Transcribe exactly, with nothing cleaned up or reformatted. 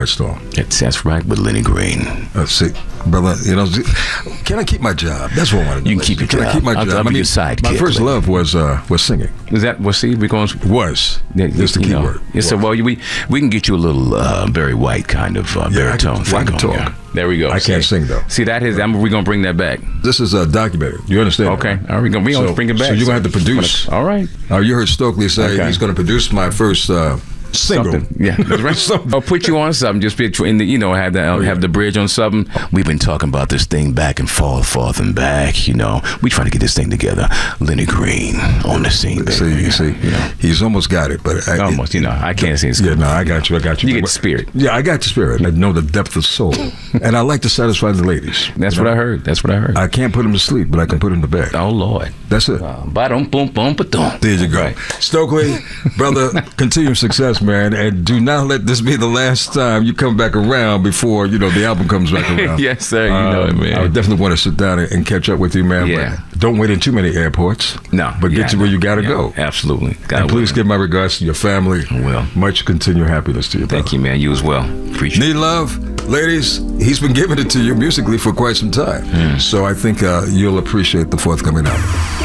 Storm. That's, that's right, with Lenny Green. Uh, see, brother, you know, can I keep my job? That's what I want to do. You can keep your can job. I keep my I'll, job? I'll be I mean, your sidekick. my first Lenny. love was uh, was singing. Is that, well, see, we're going to... Was. Yeah, That's the you key know. word. Yeah, so, well, we we can get you a little uh, Barry White kind of uh, Yeah, I baritone can- thing I can on talk. there. There we go. I can't See? sing, though. See, that is, I'm, we're going to bring that back. This is uh, documented. You understand? Okay. that? All right, we're going we So- to bring it back. So you're going to have to produce. All right. Uh, you heard Stokely say Okay. he's going to produce my first uh, single. Something. Yeah, that's right. Something. I'll put you on something. Just be in the, you know, have the Oh, yeah. have the bridge on something. We've been talking about this thing back and forth, forth and back. You know, we trying to get this thing together. Lenny Green on the scene, baby. See, you see, you know, he's almost got it, but I, almost. You know, I can't see. Yeah, no, I got you. I got you. You get the spirit. Yeah, I got the spirit. I know the depth of soul, and I like to satisfy the ladies. That's You what know? I heard. That's what I heard. I can't put them to sleep, but I can put them to bed. Oh Lord. That's it. Uh, ba-dum, boom, boom, ba-dum. There you go. Right. Stokely, brother, continued success, man. And do not let this be the last time you come back around before, you know, the album comes back around. Yes, sir. You know it, man. I would definitely want to sit down and, and catch up with you, man. Yeah. But don't wait in too many airports. No. But get yeah, to where no, you got to yeah, go. Absolutely. God And please willing. give my regards to your family. I will. Much continued happiness to you, brother. Thank you, man. You as well. Appreciate it. Need love? Ladies, he's been giving it to you musically for quite some time. So I think uh, you'll appreciate the forthcoming album.